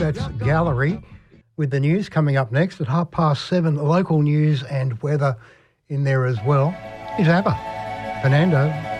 That's Gallery with the news coming up next at 7:30. Local news and weather in there as well. Here's ABBA. Fernando.